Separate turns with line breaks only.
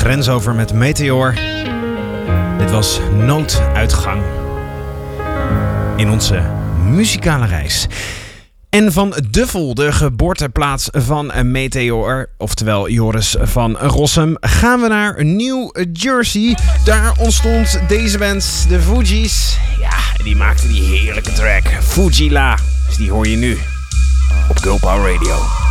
grens over met Meteor. Dit was Nooduitgang in onze muzikale reis. En van Duffel, de geboorteplaats van Meteor, oftewel Joris van Rossum, gaan we naar New Jersey. Daar ontstond deze band, de Fugees. Ja, die maakten die heerlijke track, Fugila. Dus die hoor je nu op Girl Power Radio.